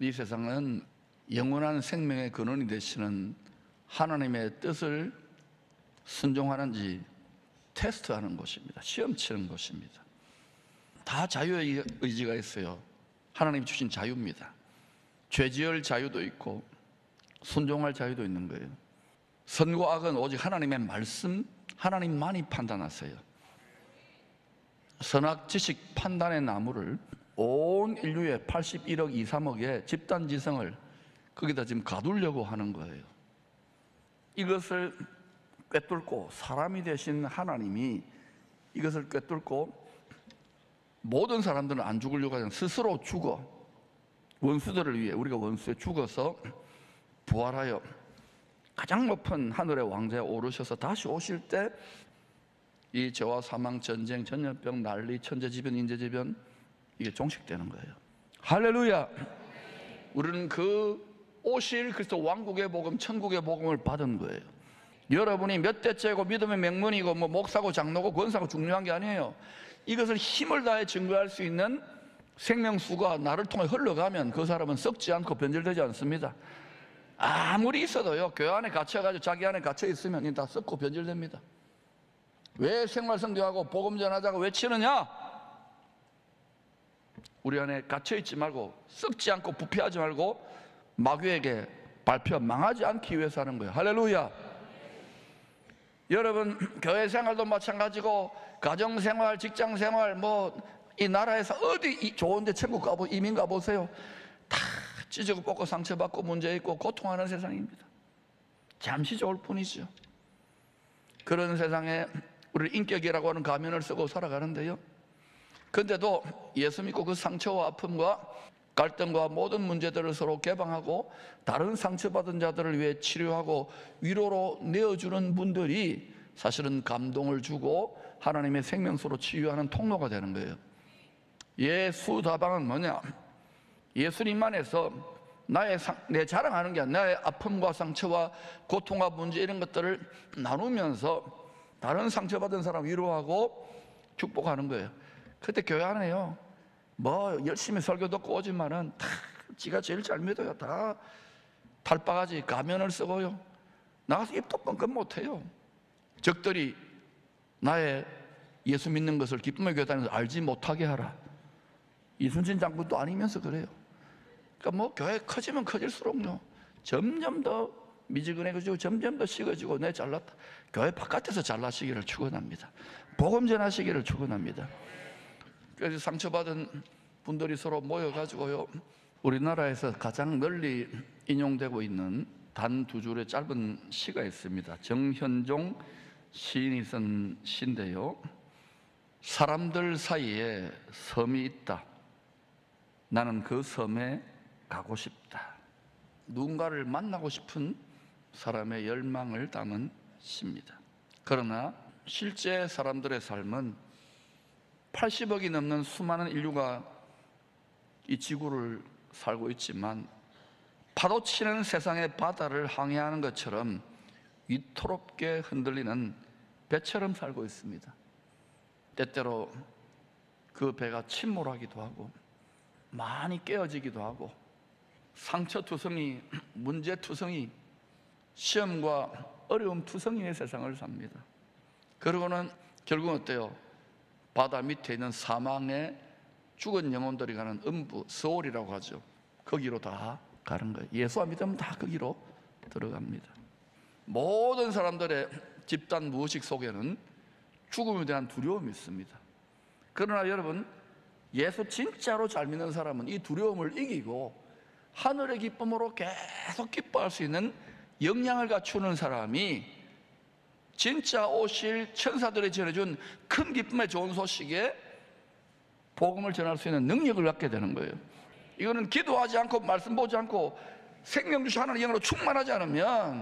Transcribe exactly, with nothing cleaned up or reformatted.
이 세상은 영원한 생명의 근원이 되시는 하나님의 뜻을 순종하는지 테스트하는 곳입니다. 시험 치는 곳입니다. 다 자유의 의지가 있어요. 하나님이 주신 자유입니다. 죄 지을 자유도 있고 순종할 자유도 있는 거예요. 선과 악은 오직 하나님의 말씀, 하나님만이 판단하세요. 선악 지식 판단의 나무를 온 인류의 팔십일억 이삼억의 집단 지성을 거기다 지금 가두려고 하는 거예요. 이것을 꿰뚫고 사람이 되신 하나님이 이것을 꿰뚫고 모든 사람들은 안 죽으려고 하잖아요. 스스로 죽어 원수들을 위해 우리가 원수에 죽어서 부활하여 가장 높은 하늘의 왕좌에 오르셔서 다시 오실 때 이 죄와 사망, 전쟁, 전염병, 난리, 천재지변, 인재지변 이게 종식되는 거예요. 할렐루야. 우리는 그 오실 그리스도 왕국의 복음, 천국의 복음을 받은 거예요. 여러분이 몇 대째고 믿음의 명문이고 뭐 목사고 장로고 권사고 중요한 게 아니에요. 이것을 힘을 다해 증거할 수 있는 생명수가 나를 통해 흘러가면 그 사람은 썩지 않고 변질되지 않습니다. 아무리 있어도요, 교회 안에 갇혀가지고 자기 안에 갇혀 있으면 다 썩고 변질됩니다. 왜 생활성교하고 복음 전하자고 외치느냐? 우리 안에 갇혀 있지 말고 썩지 않고 부패하지 말고 마귀에게 발표 망하지 않기 위해서 하는 거예요. 할렐루야. 여러분 교회 생활도 마찬가지고 가정생활, 직장생활 뭐 이 나라에서 어디 좋은데 천국 가보 이민 가보세요. 다 찢어고 뽑고 상처받고 문제 있고 고통하는 세상입니다. 잠시 좋을 뿐이죠. 그런 세상에 우리 인격이라고 하는 가면을 쓰고 살아가는데요, 근데도 예수 믿고 그 상처와 아픔과 갈등과 모든 문제들을 서로 개방하고 다른 상처받은 자들을 위해 치료하고 위로로 내어주는 분들이 사실은 감동을 주고 하나님의 생명수로 치유하는 통로가 되는 거예요. 예수다방은 뭐냐? 예수님만 해서 나의 상, 내 자랑하는 게 아니라 나의 아픔과 상처와 고통과 문제 이런 것들을 나누면서 다른 상처받은 사람 위로하고 축복하는 거예요. 그때 교회 안에요, 뭐 열심히 설교 듣고 오지만은 다 지가 제일 잘 믿어요. 다 탈바가지 가면을 쓰고요, 나가서 입도 뻥끗 못해요. 적들이 나의 예수 믿는 것을 기쁨의 교회 다니면서 알지 못하게 하라. 이순신 장군도 아니면서 그래요. 그러니까 뭐 교회 커지면 커질수록요 점점 더 미지근해지고 점점 더 식어지고 내 잘났다. 교회 바깥에서 잘나시기를 축원합니다. 복음 전하시기를 축원합니다. 그래서 상처받은 분들이 서로 모여가지고요, 우리나라에서 가장 널리 인용되고 있는 단 두 줄의 짧은 시가 있습니다. 정현종 시인이 쓴 시인데요, 사람들 사이에 섬이 있다. 나는 그 섬에 가고 싶다. 누군가를 만나고 싶은 사람의 열망을 담은 시입니다. 그러나 실제 사람들의 삶은 팔십억이 넘는 수많은 인류가 이 지구를 살고 있지만 파도치는 세상의 바다를 항해하는 것처럼 위태롭게 흔들리는 배처럼 살고 있습니다. 때때로 그 배가 침몰하기도 하고 많이 깨어지기도 하고 상처투성이, 문제투성이, 시험과 어려움 투성이의 세상을 삽니다. 그러고는 결국은 어때요? 바다 밑에 있는 사망의 죽은 영혼들이 가는 음부, 스올이라고 하죠. 거기로 다 가는 거예요. 예수 안 믿으면 다 거기로 들어갑니다. 모든 사람들의 집단 무의식 속에는 죽음에 대한 두려움이 있습니다. 그러나 여러분, 예수 진짜로 잘 믿는 사람은 이 두려움을 이기고 하늘의 기쁨으로 계속 기뻐할 수 있는 역량을 갖추는 사람이 진짜 오실 천사들이 전해준 큰 기쁨의 좋은 소식에 복음을 전할 수 있는 능력을 갖게 되는 거예요. 이거는 기도하지 않고 말씀 보지 않고 생명 주신 하나님의 영으로 충만하지 않으면